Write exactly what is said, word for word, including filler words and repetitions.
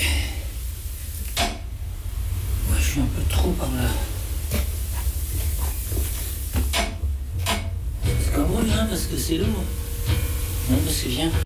Ouais, je suis un peu trop par là. C'est pas bon, hein, parce que c'est lourd. Non, parce que viens.